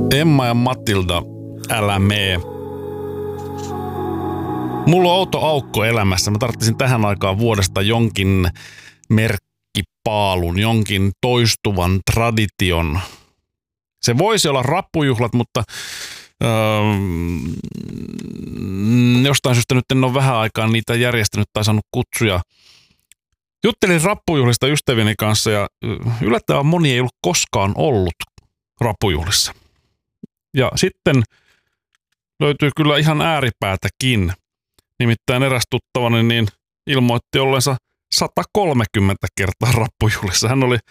Emma ja Matilda, älä mee. Mulla on outo aukko elämässä. Mä tarvitsin tähän aikaan vuodesta jonkin merkkipaalun, jonkin toistuvan tradition. Se voisi olla rappujuhlat, mutta jostain syystä nyt en ole vähän aikaa niitä järjestänyt tai saanut kutsuja. Juttelin rappujuhlista ystävieni kanssa ja yllättävän moni ei ollut koskaan ollut rappujuhlissa. Ja sitten löytyy kyllä ihan ääripäätäkin. Nimittäin eräs tuttavani niin ilmoitti ollensa 130 kertaa rappujuhlissa. Hän oli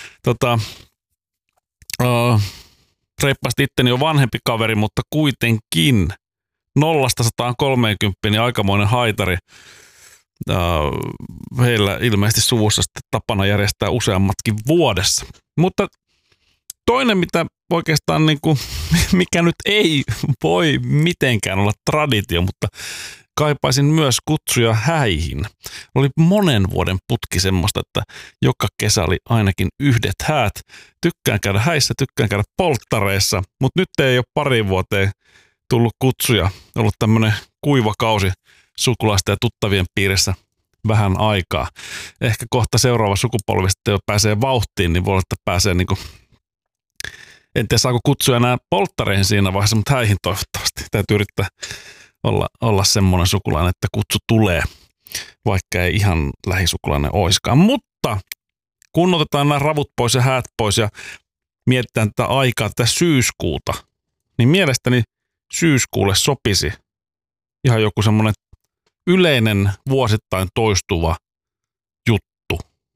reippaasti itteni jo vanhempi kaveri, mutta kuitenkin 0-130 niin aikamoinen haitari. Heillä ilmeisesti suvussa sitten tapana järjestää useammatkin vuodessa. Mutta toinen, mitä oikeastaan niin kuin, mikä nyt ei voi mitenkään olla traditio, mutta kaipaisin myös kutsuja häihin. Oli monen vuoden putki semmoista, että joka kesä oli ainakin yhdet häät. Tykkään käydä häissä, tykkään käydä polttareissa, mutta nyt ei ole pari vuoteen tullut kutsuja. Ollut tämmöinen kuiva kausi sukulaisten ja tuttavien piirissä vähän aikaa. Ehkä kohta seuraava sukupolvi sitten jo pääsee vauhtiin, niin voi olla, että pääsee niin kuin, en tiedä saako kutsuja enää polttareihin siinä vaiheessa, mutta häihin toivottavasti. Täytyy yrittää olla semmoinen sukulainen, että kutsu tulee, vaikka ei ihan lähisukulainen oiskaan. Mutta kun otetaan nämä ravut pois ja häät pois ja mietitään tätä aikaa, tätä syyskuuta, niin mielestäni syyskuulle sopisi ihan joku semmoinen yleinen vuosittain toistuva juttu.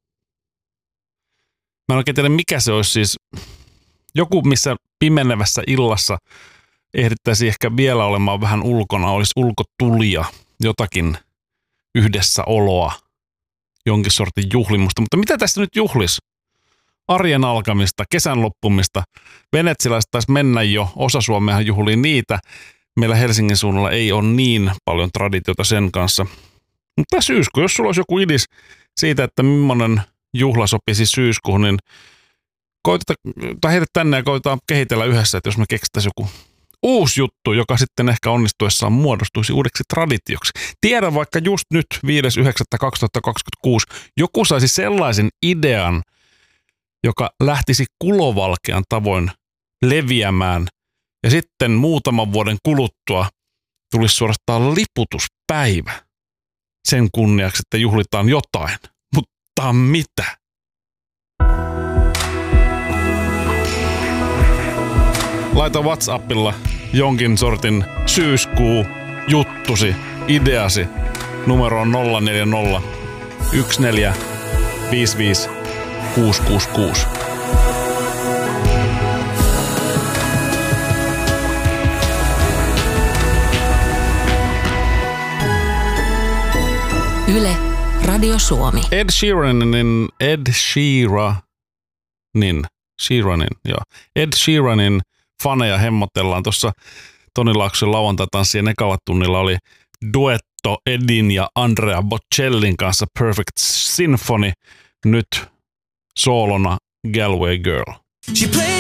Mä en oikein tiedä, mikä se olisi siis. Joku, missä pimenevässä illassa ehdittäisi ehkä vielä olemaan vähän ulkona, olisi ulkotulia, jotakin yhdessäoloa, jonkin sortin juhlimusta. Mutta mitä tässä nyt juhlis? Arjen alkamista, kesän loppumista. Venetsiläiset taisi mennä jo, osa Suomeahan juhlii niitä. Meillä Helsingin suunnalla ei ole niin paljon traditiota sen kanssa. Mutta syyskuu, jos sulla olisi joku idis siitä, että millainen juhla sopisi syyskuuhun, niin heitä tänne ja koitetaan kehitellä yhdessä, että jos me keksittäisiin joku uusi juttu, joka sitten ehkä onnistuessaan muodostuisi uudeksi traditioksi. Tiedän vaikka just nyt 5.9.2026 joku saisi sellaisen idean, joka lähtisi kulovalkean tavoin leviämään ja sitten muutaman vuoden kuluttua tulisi suorastaan liputuspäivä sen kunniaksi, että juhlitaan jotain. Mutta mitä? Laita WhatsAppilla jonkin sortin syyskuu juttusi, ideasi. Numero on 040 1455 666. Yle, Radio Suomi. Ed Sheeranin faneja hemmotellaan. Tuossa Toni Laakson lauantai-tanssien ekalla tunnilla oli duetto Edin ja Andrea Bocellin kanssa Perfect Symphony. Nyt soolona Galway Girl.